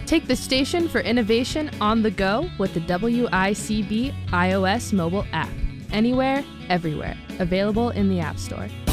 Take the station for innovation on the go with the WICB iOS mobile app. Anywhere, everywhere. Available in the App Store.